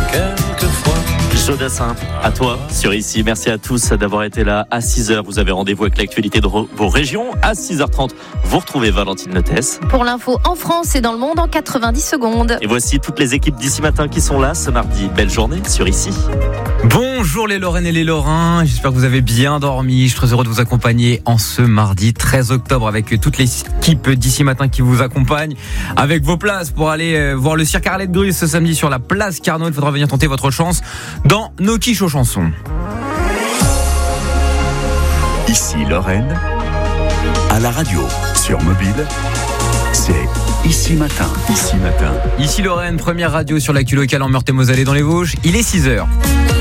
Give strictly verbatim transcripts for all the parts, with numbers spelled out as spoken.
quelquefois. Jodassin, à toi sur Ici. Merci à tous d'avoir été là. À six heures, vous avez rendez-vous avec l'actualité de vos régions. À six heures trente, vous retrouvez Valentine Notès. Pour l'info en France et dans le monde en quatre-vingt-dix secondes. Et voici toutes les équipes d'Ici Matin qui sont là ce mardi. Belle journée sur Ici. Bonjour les Lorraines et les Lorrains, j'espère que vous avez bien dormi. Je suis très heureux de vous accompagner en ce mardi treize octobre avec toute l'équipe d'Ici Matin qui vous accompagne avec vos places pour aller voir le cirque Arlette Grus ce samedi sur la place Carnot. Il faudra venir tenter votre chance dans nos quiches aux chansons. Ici Lorraine, à la radio, sur mobile, c'est Ici Matin. Ici Matin. Ici Lorraine, première radio sur l'actu locale en Meurthe-et-Moselle et dans les Vosges. Il est six heures.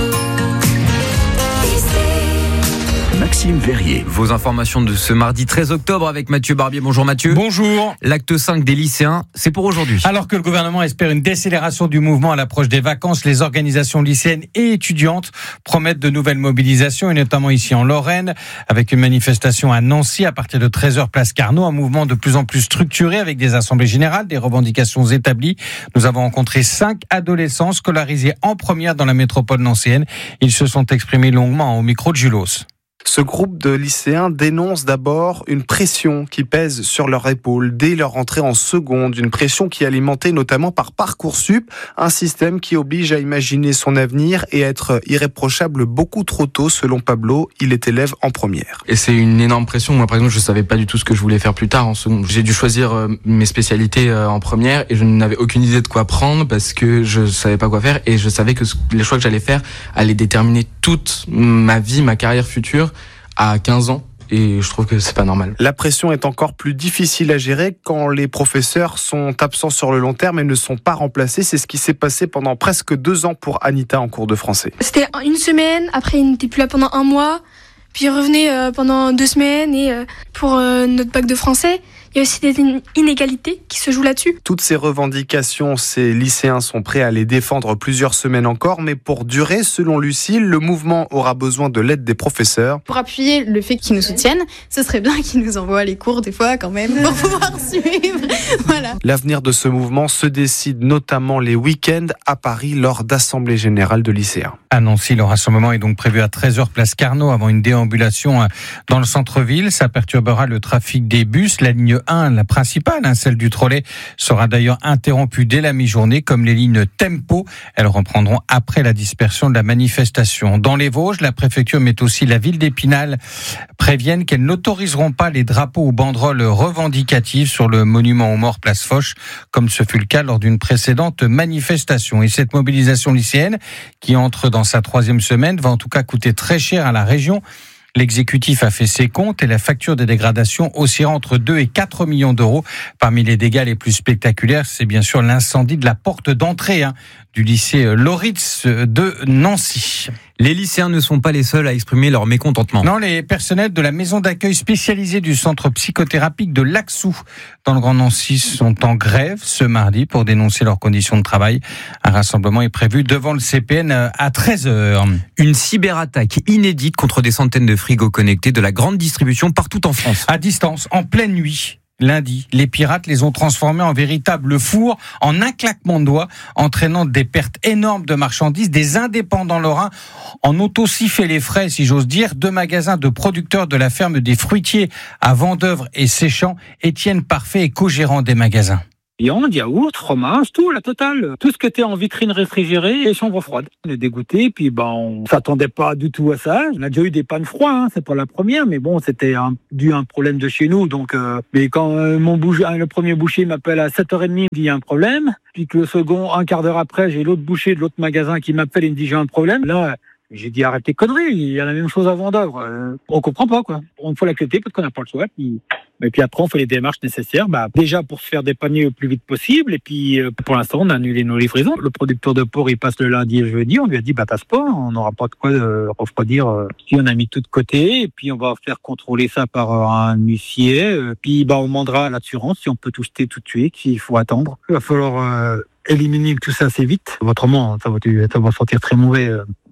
Maxime Verrier. Vos informations de ce mardi treize octobre avec Mathieu Barbier. Bonjour Mathieu. Bonjour. L'acte cinq des lycéens, c'est pour aujourd'hui. Alors que le gouvernement espère une décélération du mouvement à l'approche des vacances, les organisations lycéennes et étudiantes promettent de nouvelles mobilisations, et notamment ici en Lorraine, avec une manifestation à Nancy à partir de treize heures place Carnot, un mouvement de plus en plus structuré avec des assemblées générales, des revendications établies. Nous avons rencontré cinq adolescents scolarisés en première dans la métropole nancéenne. Ils se sont exprimés longuement au micro de Julos. Ce groupe de lycéens dénonce d'abord une pression qui pèse sur leurs épaules dès leur entrée en seconde, une pression qui est alimentée notamment par Parcoursup, un système qui oblige à imaginer son avenir et être irréprochable beaucoup trop tôt. Selon Pablo, il est élève en première. Et c'est une énorme pression. Moi, par exemple, je savais pas du tout ce que je voulais faire plus tard en seconde. J'ai dû choisir mes spécialités en première et je n'avais aucune idée de quoi prendre parce que je savais pas quoi faire et je savais que les choix que j'allais faire allaient déterminer toute ma vie, ma carrière future à quinze ans. Et je trouve que c'est pas normal. La pression est encore plus difficile à gérer quand les professeurs sont absents sur le long terme et ne sont pas remplacés. C'est ce qui s'est passé pendant presque deux ans pour Anita en cours de français. C'était une semaine, après il n'était plus là pendant un mois, puis il revenait euh, pendant deux semaines et euh, pour euh, notre bac de français. Il y a aussi des inégalités qui se jouent là-dessus. Toutes ces revendications, ces lycéens sont prêts à les défendre plusieurs semaines encore, mais pour durer, selon Lucille, le mouvement aura besoin de l'aide des professeurs. Pour appuyer le fait qu'ils nous soutiennent, ce serait bien qu'ils nous envoient les cours des fois quand même pour pouvoir suivre. Voilà. L'avenir de ce mouvement se décide notamment les week-ends à Paris lors d'assemblées générales de lycéens. À Nancy, le rassemblement est donc prévu à treize heures place Carnot avant une déambulation dans le centre-ville. Ça perturbera le trafic des bus. La ligne un, la principale, hein, celle du trolley, sera d'ailleurs interrompue dès la mi-journée, comme les lignes Tempo. Elles reprendront après la dispersion de la manifestation. Dans les Vosges, la préfecture, mais aussi la ville d'Épinal, préviennent qu'elles n'autoriseront pas les drapeaux ou banderoles revendicatives sur le monument aux morts place Foch, comme ce fut le cas lors d'une précédente manifestation. Et cette mobilisation lycéenne, qui entre dans sa troisième semaine, va en tout cas coûter très cher à la région. L'exécutif a fait ses comptes et la facture des dégradations oscillera entre deux et quatre millions d'euros. Parmi les dégâts les plus spectaculaires, c'est bien sûr l'incendie de la porte d'entrée hein, du lycée Loritz de Nancy. Les lycéens ne sont pas les seuls à exprimer leur mécontentement. Non, les personnels de la maison d'accueil spécialisée du centre psychothérapique de Laxou dans le Grand Nancy sont en grève ce mardi pour dénoncer leurs conditions de travail. Un rassemblement est prévu devant le C P N à treize heures. Une cyberattaque inédite contre des centaines de frigos connectés de la grande distribution partout en France. À distance, en pleine nuit. Lundi, les pirates les ont transformés en véritables fours en un claquement de doigts, entraînant des pertes énormes de marchandises. Des indépendants lorrains en ont aussi fait les frais, si j'ose dire. Deux magasins de producteurs de la ferme des fruitiers à Vendeuvre et Séchant, Étienne Parfait est co-gérant des magasins. Viande, yaourt, fromage, tout, la totale. Tout ce qui était en vitrine réfrigérée et chambre froide. On est dégoûté, puis ben, on s'attendait pas du tout à ça. On a déjà eu des pannes froides, hein, c'est pas la première, mais bon, c'était un, dû à un problème de chez nous. Donc, euh, mais quand euh, mon boucher, le premier boucher m'appelle à sept heures trente, il me dit il y a un problème. Puis que le second, un quart d'heure après, j'ai l'autre boucher de l'autre magasin qui m'appelle et me dit j'ai un problème. Là, j'ai dit arrête tes conneries, il y a la même chose à Vendeuvre. Euh, on comprend pas, quoi. On faut l'accepter parce qu'on n'a pas le choix. Puis... Et puis après, on fait les démarches nécessaires, bah, déjà pour se faire dépanner le plus vite possible. Et puis, euh, pour l'instant, on a annulé nos livraisons. Le producteur de porc, il passe le lundi et le jeudi. On lui a dit, bah, passe pas. On n'aura pas de quoi euh, refroidir. Euh. Puis, on a mis tout de côté. Et puis, on va faire contrôler ça par euh, un huissier. Euh, puis, bah, on demandera à l'assurance si on peut tout jeter tout de suite, s'il faut attendre. Il va falloir euh, éliminer tout ça assez vite. Autrement, ça va, ça va sentir très mauvais. Euh.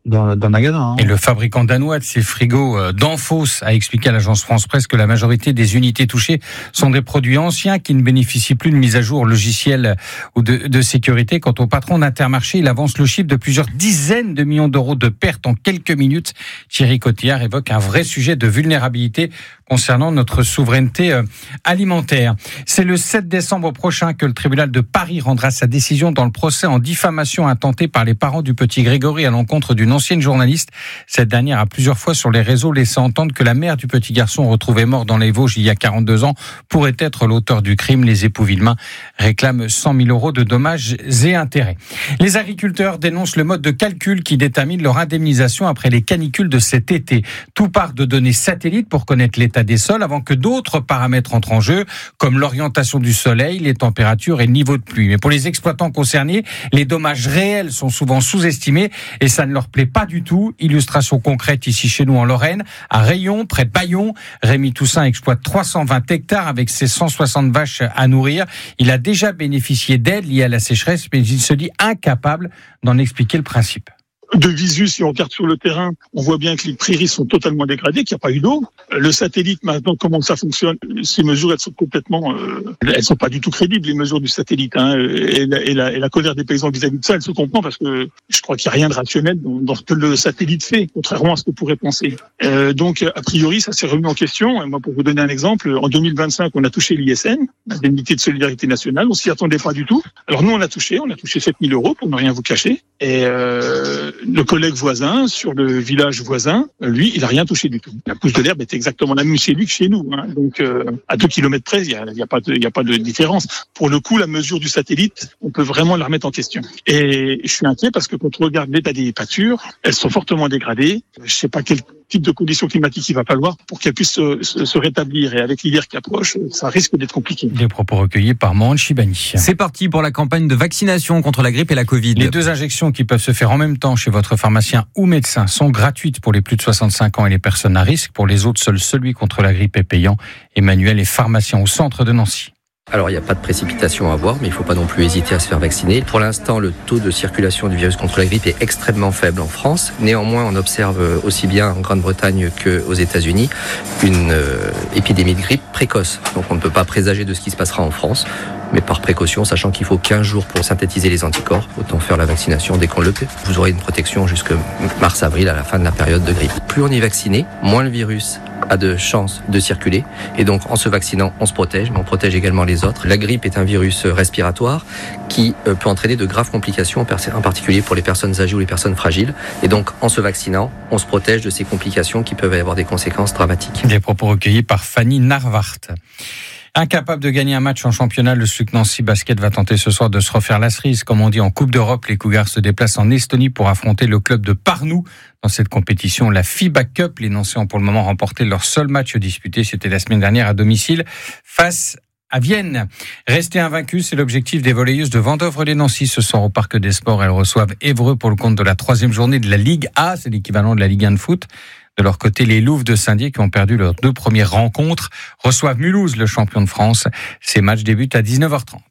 dans, dans le magasin. Hein. Et le fabricant danois de ces frigos euh, Danfoss a expliqué à l'agence France Presse que la majorité des unités touchées sont des produits anciens qui ne bénéficient plus de mise à jour logicielle ou de, de sécurité. Quant au patron d'Intermarché, il avance le chiffre de plusieurs dizaines de millions d'euros de pertes en quelques minutes. Thierry Cotillard évoque un vrai sujet de vulnérabilité concernant notre souveraineté alimentaire. C'est le sept décembre prochain que le tribunal de Paris rendra sa décision dans le procès en diffamation intenté par les parents du petit Grégory à l'encontre d'une ancienne journaliste. Cette dernière a plusieurs fois sur les réseaux laissé entendre que la mère du petit garçon retrouvé mort dans les Vosges il y a quarante-deux ans pourrait être l'auteur du crime. Les époux Villemain réclament cent mille euros de dommages et intérêts. Les agriculteurs dénoncent le mode de calcul qui détermine leur indemnisation après les canicules de cet été. Tout part de données satellites pour connaître l'état des sols avant que d'autres paramètres entrent en jeu, comme l'orientation du soleil, les températures et le niveau de pluie. Mais pour les exploitants concernés, les dommages réels sont souvent sous-estimés et ça ne leur plaît pas du tout. Illustration concrète ici chez nous en Lorraine, à Rayon, près de Bayon. Rémi Toussaint exploite trois cent vingt hectares avec ses cent soixante vaches à nourrir. Il a déjà bénéficié d'aides liées à la sécheresse, mais il se dit incapable d'en expliquer le principe. De visu, si on regarde sur le terrain, on voit bien que les prairies sont totalement dégradées, qu'il n'y a pas eu d'eau. Le satellite, maintenant, comment ça fonctionne? Ces mesures, elles sont complètement, euh, elles sont pas du tout crédibles, les mesures du satellite. Hein, et, la, et, la, et la colère des paysans vis-à-vis de ça, elle se comprend parce que je crois qu'il n'y a rien de rationnel dans, dans ce que le satellite fait, contrairement à ce qu'on pourrait penser. Euh, donc, a priori, ça s'est remis en question. Et moi, pour vous donner un exemple, en deux mille vingt-cinq, on a touché l'I S N, l'indemnité de solidarité nationale. On s'y attendait pas du tout. Alors nous, on a touché, on a touché sept mille euros pour ne rien vous cacher. Et euh, le collègue voisin, sur le village voisin, lui, il a rien touché du tout. La pousse de l'herbe est exactement la même chez lui que chez nous. Hein. Donc, euh, à deux kilomètres près, il y a, il y a pas de, il y a pas de différence. Pour le coup, la mesure du satellite, on peut vraiment la remettre en question. Et je suis inquiet parce que quand on regarde l'état des pâtures, elles sont fortement dégradées. Je sais pas quel type de conditions climatiques il va falloir pour qu'elles puissent se, se, se rétablir. Et avec l'hiver qui approche, ça risque d'être compliqué. Des propos recueillis par Mohan Chibani. C'est parti pour la campagne de vaccination contre la grippe et la Covid. Les deux injections qui peuvent se faire en même temps chez votre pharmacien ou médecin sont gratuites pour les plus de soixante-cinq ans et les personnes à risque. Pour les autres, seul celui contre la grippe est payant. Emmanuel est pharmacien au centre de Nancy. Alors il n'y a pas de précipitation à avoir, mais il ne faut pas non plus hésiter à se faire vacciner. Pour l'instant, le taux de circulation du virus contre la grippe est extrêmement faible en France. Néanmoins, on observe aussi bien en Grande-Bretagne qu'aux États-Unis une euh, épidémie de grippe précoce. Donc on ne peut pas présager de ce qui se passera en France, mais par précaution, sachant qu'il faut quinze jours pour synthétiser les anticorps, autant faire la vaccination dès qu'on le peut. Vous aurez une protection jusque mars-avril à la fin de la période de grippe. Plus on est vacciné, moins le virus a de chances de circuler. Et donc, en se vaccinant, on se protège, mais on protège également les autres. La grippe est un virus respiratoire qui peut entraîner de graves complications, en particulier pour les personnes âgées ou les personnes fragiles. Et donc, en se vaccinant, on se protège de ces complications qui peuvent avoir des conséquences dramatiques. Des propos recueillis par Fanny Narvart. Incapable de gagner un match en championnat, le S U C Nancy Basket va tenter ce soir de se refaire la cerise. Comme on dit en Coupe d'Europe, les Cougars se déplacent en Estonie pour affronter le club de Parnou. Dans cette compétition, la FIBA Cup, les Nancéens ont pour le moment remporté leur seul match disputé. C'était la semaine dernière à domicile face à Vienne. Rester invaincu, c'est l'objectif des volleyeuses de Vendôme-les-Nancy. Ce soir au Parc des Sports, elles reçoivent Évreux pour le compte de la troisième journée de la Ligue A. C'est l'équivalent de la Ligue un de foot. De leur côté, les Louves de Saint-Dié, qui ont perdu leurs deux premières rencontres, reçoivent Mulhouse, le champion de France. Ces matchs débutent à dix-neuf heures trente.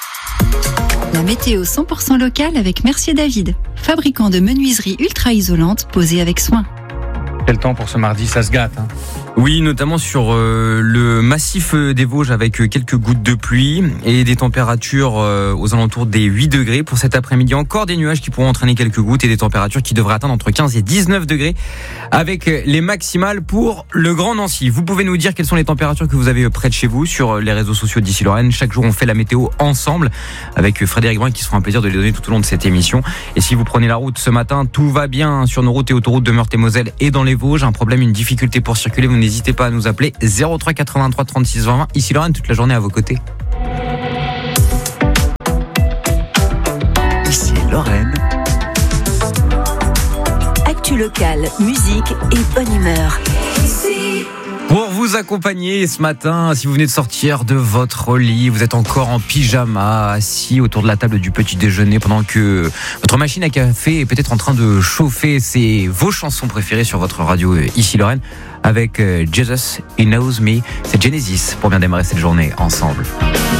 La météo cent pour cent locale avec Mercier David, fabricant de menuiseries ultra isolantes posées avec soin. Quel temps pour ce mardi, ça se gâte, hein. Oui, notamment sur euh, le massif des Vosges avec quelques gouttes de pluie et des températures euh, aux alentours des huit degrés. Pour cet après-midi, encore des nuages qui pourront entraîner quelques gouttes et des températures qui devraient atteindre entre quinze et dix-neuf degrés avec les maximales pour le Grand Nancy. Vous pouvez nous dire quelles sont les températures que vous avez près de chez vous sur les réseaux sociaux d'Ici Lorraine. Chaque jour, on fait la météo ensemble avec Frédéric Brun qui se fera un plaisir de les donner tout au long de cette émission. Et si vous prenez la route ce matin, tout va bien sur nos routes et autoroutes de Meurthe-et-Moselle et dans les Vosges. Un problème, une difficulté pour circuler, vous n'hésitez pas à nous appeler zéro trois quatre-vingt-trois trente-six vingt vingt. Ici Lorraine, toute la journée à vos côtés. Ici Lorraine. Actu locale, musique et bonne humeur. Pour vous accompagner ce matin, si vous venez de sortir de votre lit, vous êtes encore en pyjama, assis autour de la table du petit déjeuner pendant que votre machine à café est peut-être en train de chauffer, c'est vos chansons préférées sur votre radio Ici Lorraine avec Jesus, He Knows Me. C'est Genesis pour bien démarrer cette journée ensemble.